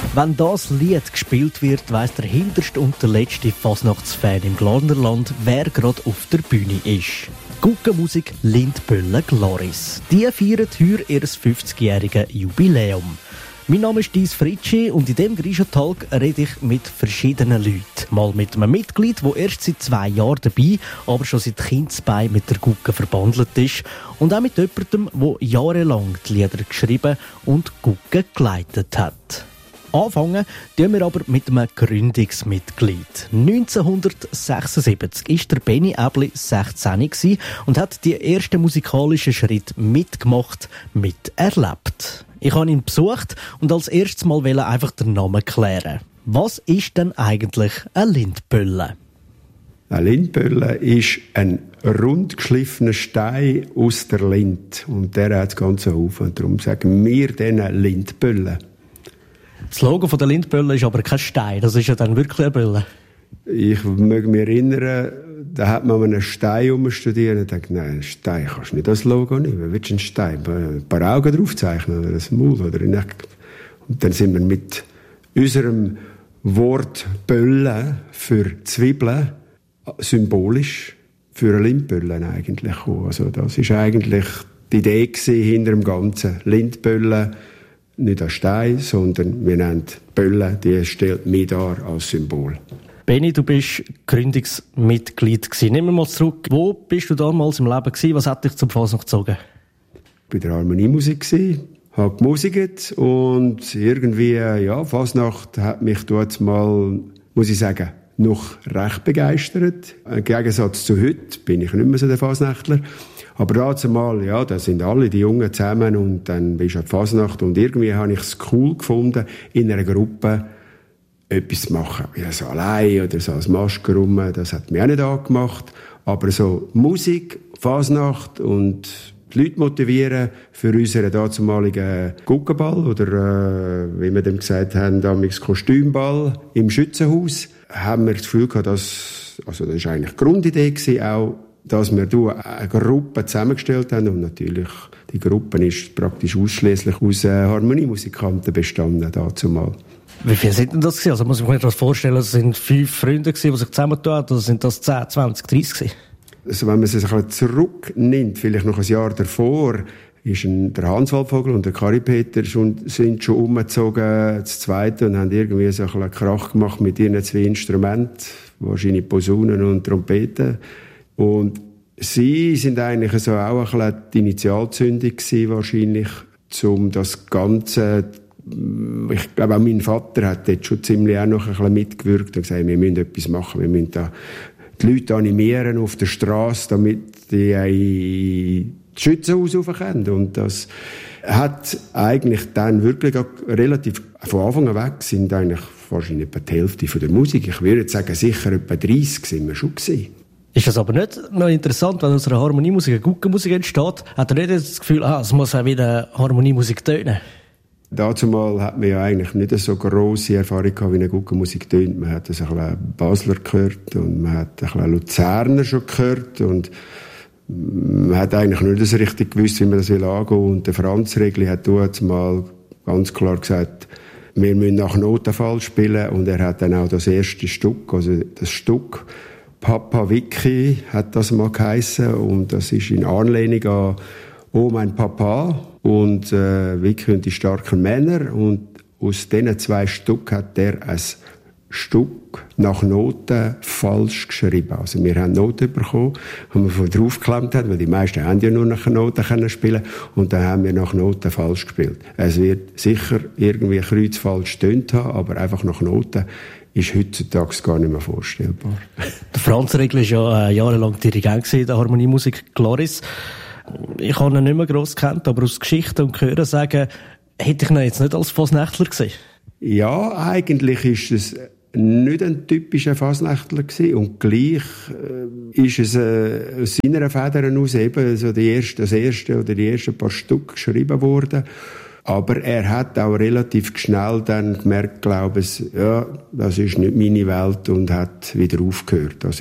Wenn das Lied gespielt wird, weiss der hinterste und der letzte Fasnachtsfan im Glarnerland, wer gerade auf der Bühne ist. Guggenmusik Lindböller Gloris. Die feiern heuer ihr 50-jähriges Jubiläum. Mein Name ist Dies Fritschi und in diesem Griechen-Talk rede ich mit verschiedenen Leuten. Mal mit einem Mitglied, das erst seit 2 Jahren dabei, aber schon seit Kindesbein mit der Gugge verbandelt ist. Und auch mit jemandem, der jahrelang die Lieder geschrieben und Gugge geleitet hat. Anfangen tun wir aber mit einem Gründungsmitglied. 1976 war der Benny Äbli 16 und hat die ersten musikalischen Schritte miterlebt. Ich habe ihn besucht und als erstes mal einfach den Namen klären. Was ist denn eigentlich ein Lindbölle? Ein Lindbölle ist ein rund geschliffener Stein aus der Lind. Und der hat das ganze Haufen. Und darum sagen wir denen Lindbölle. Das Logo der Lindbölle ist aber kein Stein. Das ist ja dann wirklich eine Bölle. Ich mag mich erinnern, da hat man einen Stein umstudiert und dachte, nein, einen Stein kannst du nicht, das Logo nicht. Wie willst du einen Stein? Ein paar Augen draufzeichnen oder ein Maul? Und dann sind wir mit unserem Wort Bölle für Zwiebeln symbolisch für eine Lindbölle eigentlich gekommen. Also das ist eigentlich die Idee hinter dem Ganzen. Lindbölle, nicht ein Stein, sondern wir nennen Bölle, die stellt mich dar als Symbol. Benni, du bist Gründungsmitglied gewesen. Nehmen wir mal zurück. Wo bist du damals im Leben gewesen? Was hat dich zum Fasnacht gezogen? Ich war bei der Harmoniemusik, habe gemusikt und irgendwie, Fasnacht hat mich dort mal, muss ich sagen, noch recht begeistert. Im Gegensatz zu heute bin ich nicht mehr so der Fasnächtler. Aber dazu mal, da sind alle die Jungen zusammen und dann bist du an die Fasnacht und irgendwie habe ich es cool gefunden, in einer Gruppe etwas zu machen. Ja, so allein oder so als Maske rum, das hat mich auch nicht angemacht. Aber so Musik, Fasnacht und die Leute motivieren für unseren dazumaligen Guggenball oder, wie wir dem gesagt haben, damals Kostümball im Schützenhaus, haben wir das Gefühl gehabt, das ist eigentlich die Grundidee gewesen, auch, dass wir eine Gruppe zusammengestellt haben und natürlich, die Gruppe ist praktisch ausschließlich aus Harmoniemusikanten bestanden, dazumal. Wie viele sind denn das gewesen? Also muss ich mir das vorstellen, das sind 5 Freunde gewesen, die sich zusammentun, oder sind das 10, 20, 30 gewesen? Also wenn man es ein bisschen zurücknimmt, vielleicht noch ein Jahr davor, ist der Hans Waldvogel und der Kari Peter sind schon umgezogen, das Zweite, und haben irgendwie so ein bisschen Krach gemacht mit ihren 2 Instrumenten, wahrscheinlich Posaunen und Trompeten. Und sie sind eigentlich so auch ein bisschen die Initialzündung gewesen, wahrscheinlich, um das Ganze. Ich glaube, auch mein Vater hat dort schon ziemlich auch noch ein bisschen mitgewirkt und gesagt, wir müssen etwas machen, wir müssen da die Leute animieren auf der Straße, damit die in das Schützenhaus raufkommen. Und das hat eigentlich dann wirklich auch relativ von Anfang an weg sind eigentlich wahrscheinlich etwa die Hälfte von der Musik. Ich würde sagen, sicher etwa 30 sind wir schon gewesen. Ist das aber nicht noch interessant, wenn aus einer Harmoniemusik eine Guggenmusik entsteht? Hat er nicht das Gefühl, es muss auch wieder Harmoniemusik tönen? Dazumal hat man ja eigentlich nicht so grosse Erfahrung gehabt, wie eine Guggenmusik tönt. Man hat ein bisschen Basler gehört und man hat ein bisschen Luzerner schon gehört und man hat eigentlich nicht so richtig gewusst, wie man das angehen will. Und der Franz Regli hat mal ganz klar gesagt, wir müssen nach Notenfall spielen, und er hat dann auch das erste Stück, also das Stück Papa Vicky hat das mal geheissen, und das ist in Anlehnung an «Oh, mein Papa» und «Vicky und die starken Männer», und aus diesen 2 Stück hat er ein Stück nach Noten falsch geschrieben. Also wir haben Noten bekommen, die wir von draufgeklemmt haben, weil die meisten haben ja nur nach Noten können spielen, und dann haben wir nach Noten falsch gespielt. Es wird sicher irgendwie kreuzfalsch tönt haben, aber einfach nach Noten ist heutzutage gar nicht mehr vorstellbar. Der Franz Regli war ja jahrelang Dirigent in der Harmoniemusik Gloris. Ich habe ihn nicht mehr gross gekannt, aber aus Geschichten und Hören sagen, hätte ich ihn jetzt nicht als Fasnächtler gesehen. Ja, eigentlich ist es nicht ein typischer Fasnächtler gewesen, und gleich ist es aus seiner Feder aus eben so die ersten paar Stück geschrieben worden. Aber er hat auch relativ schnell dann gemerkt, glaube ich, das ist nicht meine Welt, und hat wieder aufgehört. Also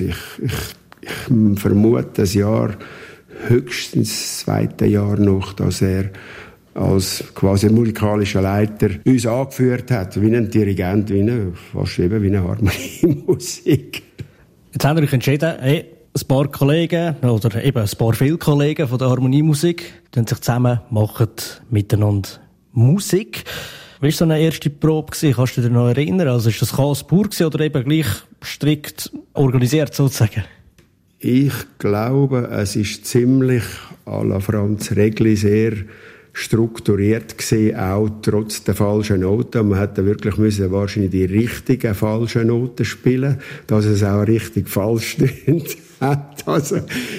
ich vermute ein Jahr, höchstens das 2. Jahr noch, dass er als quasi musikalischer Leiter uns angeführt hat, wie ein Dirigent, fast eben wie eine Harmoniemusik. Jetzt haben wir euch entschieden, ein paar Kollegen oder eben ein paar viele Kollegen von der Harmoniemusik tun sich zusammen, machen miteinander Musik. Wie war so eine erste Probe? Kannst du dich noch erinnern? Also ist das Chaos pur oder eben gleich strikt organisiert sozusagen? Ich glaube, es ist ziemlich à la Franz Regli sehr strukturiert gesehen, auch trotz der falschen Noten. Man hätte wirklich wahrscheinlich die richtigen falschen Noten spielen, dass es auch richtig falsch stimmt. Also,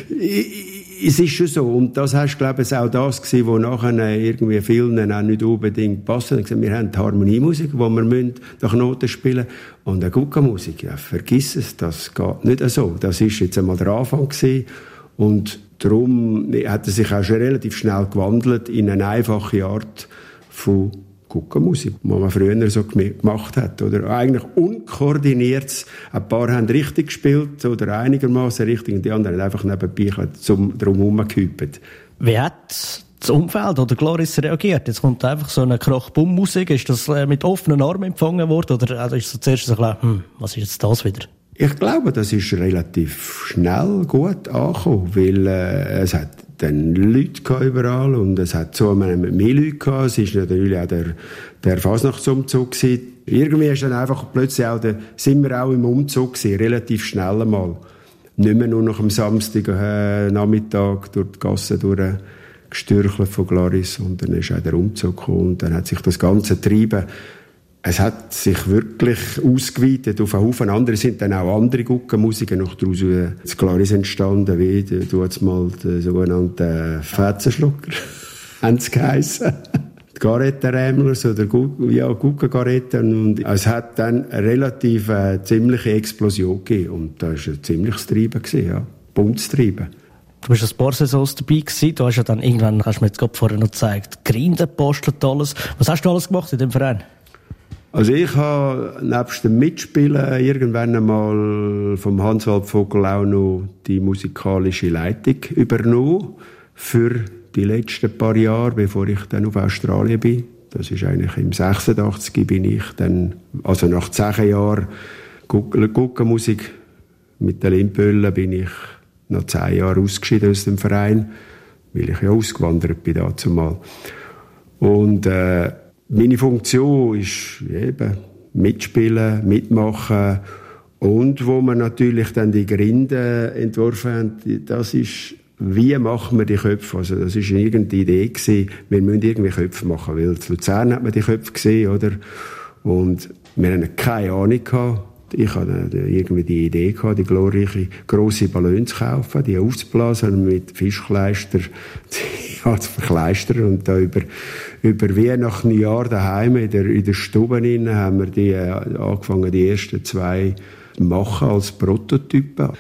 es ist schon so. Und das hast, glaube ich, auch das gewesen, wo nachher irgendwie vielen auch nicht unbedingt passen. Wir haben die Harmoniemusik, wo wir nach Noten spielen müssen. Und eine Guckenmusik, ja, vergiss es, das geht nicht so. Das ist jetzt einmal der Anfang gewesen. Und darum hat er sich auch schon relativ schnell gewandelt in eine einfache Art von Guckenmusik, die man früher so gemacht hat. Oder eigentlich unkoordiniert. Ein paar haben richtig gespielt oder einigermaßen richtig und die anderen haben einfach nebenbei drum herumgehüpft. Wie hat das Umfeld oder Gloris reagiert? Jetzt kommt einfach so eine Krach-Bumm-Musik. Ist das mit offenen Armen empfangen worden oder also ist es zuerst so klar, was ist jetzt das wieder? Ich glaube, das ist relativ schnell gut angekommen, weil es hat dann Leute überall und es hat zunehmend mehr Leute gehabt. Es ist natürlich auch der Fasnachtsumzug gewesen. Irgendwie ist dann einfach plötzlich sind wir auch im Umzug gewesen, relativ schnell einmal. Nicht mehr nur noch am Samstag Nachmittag durch die Gasse durchgestürchelt von Gloris und dann ist auch der Umzug gekommen und dann hat sich das ganze Treiben. Es hat sich wirklich ausgeweitet auf einen Haufen. Andere sind dann auch andere Guckenmusiken noch daraus zu Gloris entstanden, wie du jetzt mal den sogenannten Fetzenschlucker, haben sie geheissen. Die Garettenrämlers oder Guckengaretten. Und es hat dann eine relativ ziemliche Explosion gegeben. Und da war ein ziemliches Treiben, ja. Buntes Treiben. Du bist ein paar Saisons dabei gewesen. Du hast ja dann irgendwann, hast du mir jetzt gerade vorher noch gezeigt, Grinden postelt alles. Was hast du alles gemacht in dem Verein? Also ich habe nebst dem Mitspielen irgendwann einmal vom Hans-Wald Vogel auch noch die musikalische Leitung übernommen für die letzten paar Jahre, bevor ich dann auf Australien bin. Das ist eigentlich im 86 bin ich dann, also nach 10 Jahren Guckenmusik mit der Lindböller bin ich nach 10 Jahren ausgeschieden aus dem Verein, weil ich ja ausgewandert bin dazumal. Und meine Funktion ist eben mitspielen, mitmachen und wo wir natürlich dann die Grinde entworfen haben, das ist, wie machen wir die Köpfe? Also das ist irgendeine Idee gewesen, wir müssen irgendwie Köpfe machen, weil in Luzern hat man die Köpfe gesehen, oder? Und wir hatten keine Ahnung gehabt. Ich hatte irgendwie die Idee gehabt, die glorreiche grosse Ballons zu kaufen, die aufzublasen mit Fischkleister, zu verkleistern und da über Weihnachten, Neujahr daheim in der Stube haben wir die angefangen, die ersten 2 machen als Prototypen.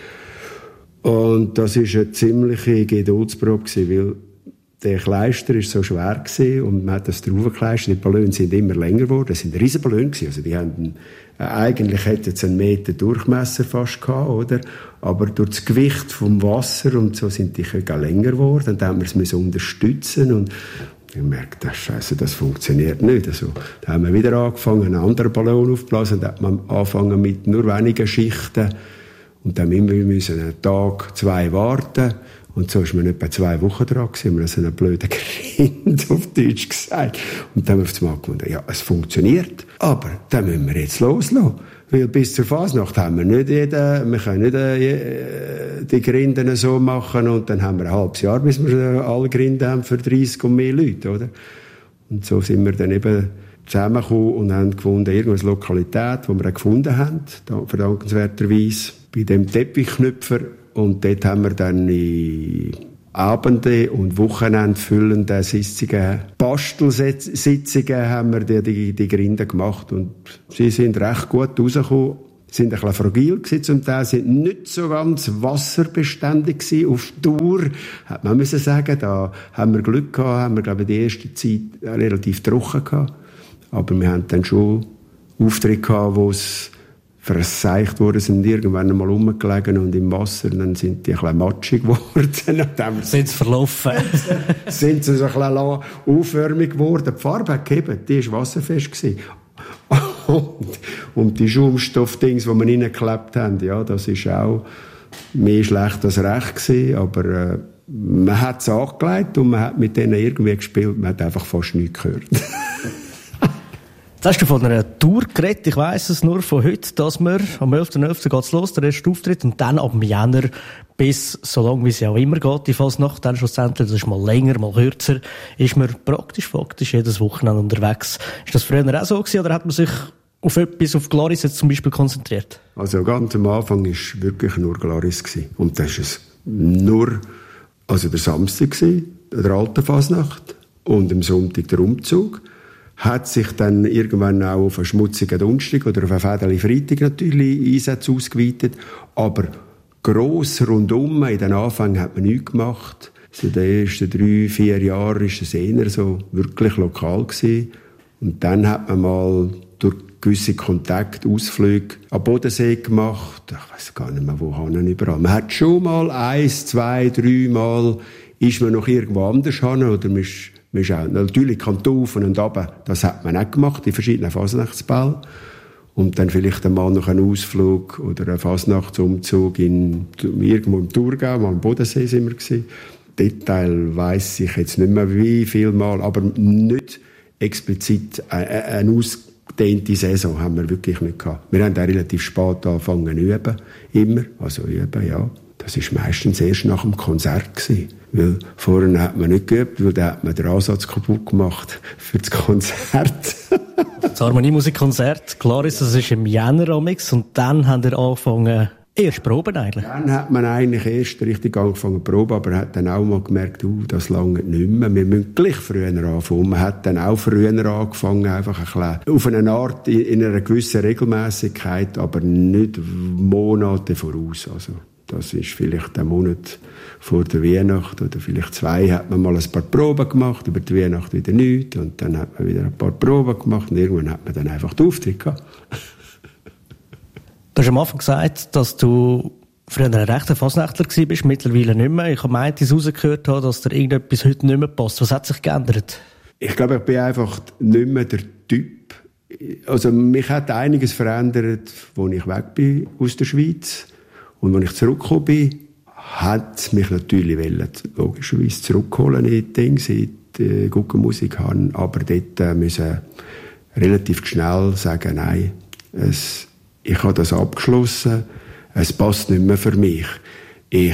Und das ist eine ziemliche Geduldsprobe gewesen, weil der Kleister ist so schwer gewesen und man hat das draufgekleistert. Die Ballons sind immer länger geworden. Das sind riesen Ballons gewesen. Also die haben eigentlich hätten sie 1 Meter Durchmesser fast gehabt, oder? Aber durch das Gewicht vom Wasser und so sind die Kögel länger geworden. Und dann haben wir es unterstützen und ich merkte, Scheiße, das funktioniert nicht. Also, da haben wir wieder angefangen, einen anderen Ballon aufzublasen. Da hat man angefangen mit nur wenigen Schichten. Und dann müssen wir einen Tag, 2 warten. Und so ist man etwa 2 Wochen dran gewesen. Wir haben so einen blöden Grind auf Deutsch gesagt. Und dann haben wir auf einmal gefunden, ja, es funktioniert. Aber dann müssen wir jetzt loslassen. Weil bis zur Fasnacht haben wir können nicht die Grinden so machen und dann haben wir ein halbes Jahr, bis wir alle Grinden haben für 30 und mehr Leute, oder? Und so sind wir dann eben zusammengekommen und haben gefunden, irgendeine Lokalität, die wir auch gefunden haben, verdankenswerterweise, bei dem Teppichknüpfer. Und dort haben wir dann in Abende und Wochenende füllende Sitzungen, Bastelsitzungen haben wir die Grinden gemacht und sie sind recht gut rausgekommen, sind ein bisschen fragil gewesen zum Teil, sind nicht so ganz wasserbeständig gewesen auf Dauer, hat man müssen sagen, da haben wir Glück gehabt, haben wir glaube ich die erste Zeit relativ trocken gehabt, aber wir haben dann schon Auftritte gehabt, wo es verseicht worden, sind irgendwann einmal rumgelegen und im Wasser, dann sind die ein bisschen matschig geworden. Sind sie verlaufen? Sind sie so ein bisschen U-förmig geworden. Die Farbe hat gegeben, die war wasserfest gewesen. Und die Schaumstoffdings, die wir reingeklebt haben, ja, das ist auch mehr schlecht als recht gewesen, aber man hat es angelegt und man hat mit denen irgendwie gespielt, man hat einfach fast nichts gehört. Jetzt hast du von einer Tour geredet. Ich weiss es nur von heute, dass wir am 11.11. geht's los, der erste Auftritt, und dann ab Jänner bis so lange, wie es ja auch immer geht, die Fasnacht, dann schlussendlich, das ist mal länger, mal kürzer, ist man faktisch jedes Wochenende unterwegs. Ist das früher auch so gewesen, oder hat man sich auf etwas, auf Gloris jetzt zum Beispiel konzentriert? Also ganz am Anfang war es wirklich nur Gloris gewesen. Und das war es nur, also der Samstag gewesen, der alten Fasnacht, und am Sonntag der Umzug. Hat sich dann irgendwann auch auf einen schmutzigen Donnerstag oder auf einen Fädeli Freitag natürlich Einsätze ausgeweitet. Aber gross rundum, in den Anfängen hat man nichts gemacht. So in den ersten 3-4 Jahren war es eher so wirklich lokal gewesen. Und dann hat man mal durch gewisse Kontakte, Ausflüge am Bodensee gemacht. Ich weiss gar nicht mehr, wohin überall. Man hat schon mal 1, 2, 3 Mal ist man noch irgendwo anders hin, oder man ist auch natürlich Kantofen und runter. Das hat man auch gemacht, in verschiedenen Fasnachtsbällen. Und dann vielleicht einmal noch einen Ausflug oder einen Fasnachtsumzug irgendwo im Thurgau, mal am Bodensee sind wir gewesen. Detail weiss ich jetzt nicht mehr wie viel Mal, aber nicht explizit eine ausgedehnte Saison haben wir wirklich nicht gehabt. Wir haben auch relativ spät angefangen zu üben, immer. Also üben, ja. Das war meistens erst nach dem Konzert gewesen. Weil vorher hat man nicht geübt, weil da hat man den Ansatz kaputt gemacht für das Konzert. Das Harmoniemusikkonzert, klar ist, das ist im Jänner amix, und dann haben wir angefangen, erst proben eigentlich. Dann hat man eigentlich erst richtig angefangen zu proben, aber hat dann auch mal gemerkt, das lange nicht mehr. Wir müssen gleich früher anfangen. Man hat dann auch früher angefangen, einfach ein bisschen auf eine Art, in einer gewissen Regelmäßigkeit, aber nicht Monate voraus. Also, das ist vielleicht ein Monat vor der Weihnacht oder vielleicht 2 hat man mal ein paar Proben gemacht, über die Weihnacht wieder nichts, und dann hat man wieder ein paar Proben gemacht und irgendwann hat man dann einfach den Auftritt gehabt. Du hast am Anfang gesagt, dass du früher ein rechter Fasnächtler bist, mittlerweile nicht mehr. Ich habe meint, ich rausgehört habe, dass dir irgendetwas heute nicht mehr passt. Was hat sich geändert? Ich glaube, ich bin einfach nicht mehr der Typ. Also mich hat einiges verändert, als ich weg bin aus der Schweiz. Und als ich zurückgekommen bin, hat mich natürlich logischerweise zurückholen in die Dinge, in die Guggenmusik haben, aber dort müssen relativ schnell sagen, nein, ich habe das abgeschlossen, es passt nicht mehr für mich. Ich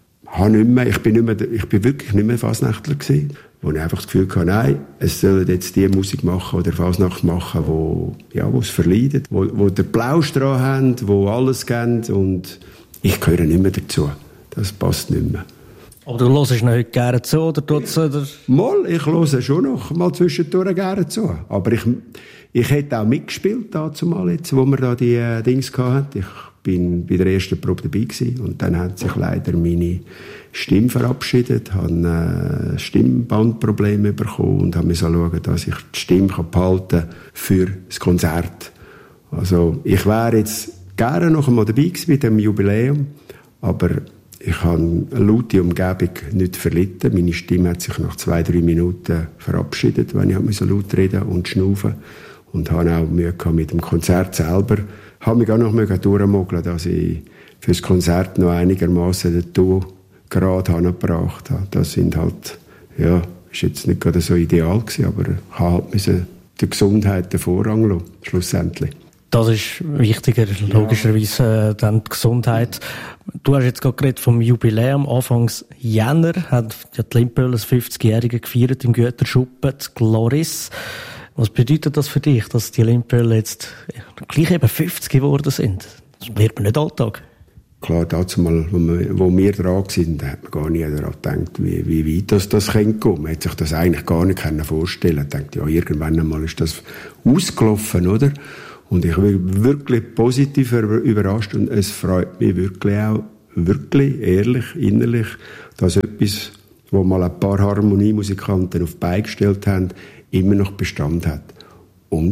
bin wirklich nicht mehr Fasnächtler gewesen, wo ich einfach das Gefühl hatte, nein, es soll jetzt die Musik machen oder Fasnacht machen, wo es verleidet, wo der Plausch dran haben, wo alles geben, und ich gehöre nicht mehr dazu. Das passt nicht mehr. Aber du hörst noch heute gerne zu, oder tut's, oder? Mal, ich höre schon noch mal zwischendurch gerne zu. Aber ich hätte auch mitgespielt, dazumal jetzt, wo wir da die Dings hatten. Ich bin bei der ersten Probe dabei gewesen, und dann hat sich leider meine Stimme verabschiedet, habe Stimmbandprobleme bekommen und habe müssen schauen, dass ich die Stimme behalten kann für das Konzert. Also, ich wäre jetzt gerne noch einmal dabei gewesen bei dem Jubiläum, aber ich habe eine laute Umgebung nicht verlitten. Meine Stimme hat sich nach 2-3 Minuten verabschiedet, wenn ich laut reden und schnaufen, und habe auch Mühe gehabt mit dem Konzert selber. Ich habe mich auch noch durchmogeln, dass ich für das Konzert noch einigermaßen den Ton-Grad gebracht habe. Das sind halt, ist jetzt nicht gerade so ideal gewesen, aber ich musste halt der Gesundheit den Vorrang lassen, schlussendlich. Das ist wichtiger, logischerweise, dann die Gesundheit. Du hast jetzt gerade geredet vom Jubiläum. Anfangs Jänner hat die Limpöl das 50-Jährige gefeiert im Güterschuppen, die Gloris. Was bedeutet das für dich, dass die Limpöl jetzt gleich eben 50 geworden sind? Das wird man nicht Alltag. Klar, dazu mal, wo wir dran waren, da hat man gar nicht daran gedacht, wie weit das kommen könnte. Man hat sich das eigentlich gar nicht vorstellen können. Man denkt, irgendwann einmal ist das ausgelaufen, oder? Und ich bin wirklich positiv überrascht, und es freut mich wirklich auch, wirklich ehrlich, innerlich, dass etwas, wo mal ein paar Harmoniemusikanten auf die Beine gestellt haben, immer noch Bestand hat. Und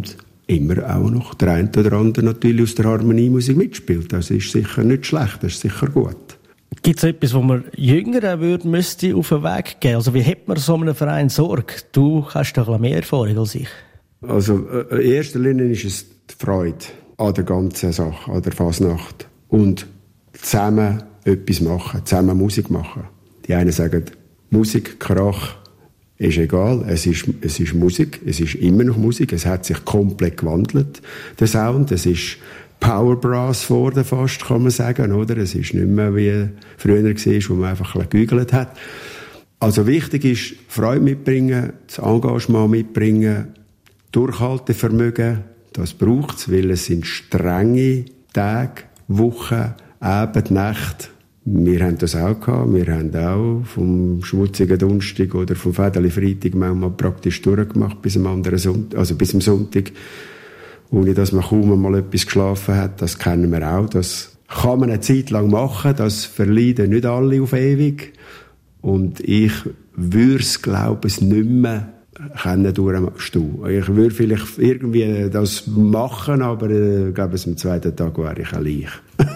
immer auch noch der eine oder andere natürlich aus der Harmoniemusik mitspielt. Das ist sicher nicht schlecht, das ist sicher gut. Gibt es etwas, wo man Jüngeren müsste auf den Weg geben? Also wie hat man so einem Verein Sorge? Du hast doch mehr Erfahrung als ich. Also in erster Linie ist es die Freude an der ganzen Sache, an der Fasnacht. Und zusammen etwas machen, zusammen Musik machen. Die einen sagen, Musik, Krach, ist egal, es ist Musik, es ist immer noch Musik, es hat sich komplett gewandelt, der Sound, es ist Powerbrass vorne fast, kann man sagen, oder? Es ist nicht mehr wie früher war, wo man einfach gegügelt hat. Also wichtig ist, Freude mitbringen, das Engagement mitbringen, Durchhaltevermögen, das braucht es, weil es sind strenge Tage, Wochen, Abend, Nacht. Wir haben das auch gehabt. Wir haben auch vom schmutzigen Donnerstag oder vom Fädeli Freitag manchmal praktisch durchgemacht bis am anderen Sonntag, also bis am Sonntag, ohne dass man kaum einmal etwas geschlafen hat. Das kennen wir auch. Das kann man eine Zeit lang machen. Das verleiden nicht alle auf ewig. Und ich würde es, glaube ich, nicht mehr durchstehen. Ich würde vielleicht irgendwie das machen, aber ich glaube, am zweiten Tag wäre ich allein.